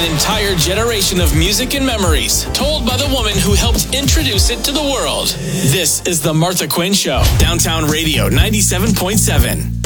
An entire generation of music and memories, told by the woman who helped introduce it to the world. This is The Martha Quinn Show, Downtown Radio 97.7.